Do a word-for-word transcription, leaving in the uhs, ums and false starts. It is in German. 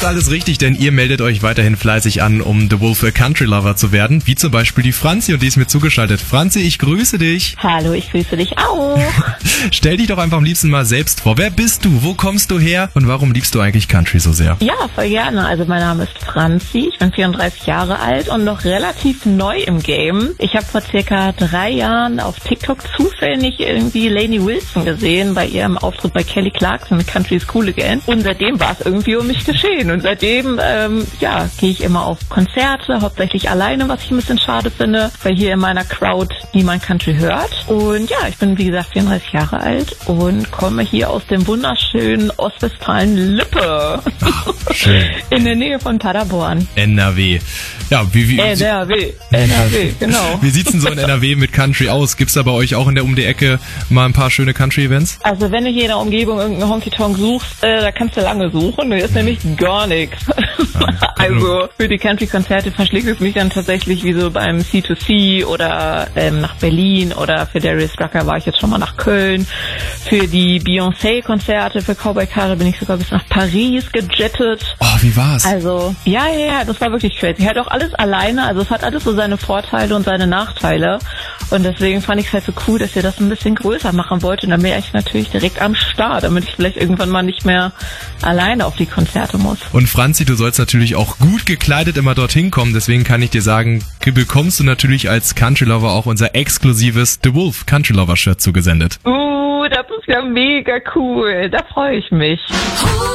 Macht alles richtig, denn ihr meldet euch weiterhin fleißig an, um The Wolf a Country Lover zu werden, wie zum Beispiel die Franzi, und die ist mir zugeschaltet. Franzi, ich grüße dich. Hallo, ich grüße dich auch. Stell dich doch einfach am liebsten mal selbst vor. Wer bist du? Wo kommst du her? Und warum liebst du eigentlich Country so sehr? Ja, voll gerne. Also mein Name ist Franzi, ich bin vierunddreißig Jahre alt und noch relativ neu im Game. Ich habe vor circa drei Jahren auf TikTok zufällig irgendwie Lainey Wilson gesehen bei ihrem Auftritt bei Kelly Clarkson mit Country is Cool Again. Und seitdem war es irgendwie um mich geschehen. Und seitdem, ähm, ja, gehe ich immer auf Konzerte, hauptsächlich alleine, was ich ein bisschen schade finde, weil hier in meiner Crowd niemand Country hört. Und ja, ich bin wie gesagt vierunddreißig Jahre alt und komme hier aus dem wunderschönen Ostwestfalen-Lippe. Ach, schön. In der Nähe von Paderborn. N R W. Ja, wie, wie, N R W, N R W, genau. Wie sieht's denn so in N R W mit Country aus? Gibt's da bei euch auch in der um die Ecke mal ein paar schöne Country-Events? Also wenn du hier in der Umgebung irgendeinen Honky-Tonk suchst, äh, da kannst du lange suchen. Da ist nämlich gar nichts. Also für die Country-Konzerte verschlägt es mich dann tatsächlich wie so beim C zwei C oder ähm, nach Berlin, oder für Darius Rucker war ich jetzt schon mal nach Köln. Für die Beyoncé-Konzerte, für Cowboy Carter bin ich sogar bis nach Paris gejettet. Oh, wie war's? Also, ja, ja, ja, das war wirklich crazy. Halt auch alles alleine, also es hat alles so seine Vorteile und seine Nachteile. Und deswegen fand ich es halt so cool, dass ihr das ein bisschen größer machen wollt. Und dann wäre ich natürlich direkt am Start, damit ich vielleicht irgendwann mal nicht mehr alleine auf die Konzerte muss. Und Franzi, du sollst natürlich auch gut gekleidet immer dorthin kommen. Deswegen kann ich dir sagen, bekommst du natürlich als Country Lover auch unser exklusives The Wolf Country Lover Shirt zugesendet. Uh, das ist ja mega cool. Da freue ich mich.